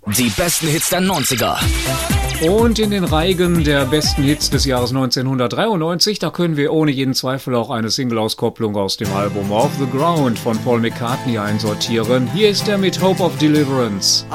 Die besten Hits der 90er. Und in den Reigen der besten Hits des Jahres 1993, da können wir ohne jeden Zweifel auch eine Single-Auskopplung aus dem Album Off the Ground von Paul McCartney einsortieren. Hier ist er mit Hope of Deliverance.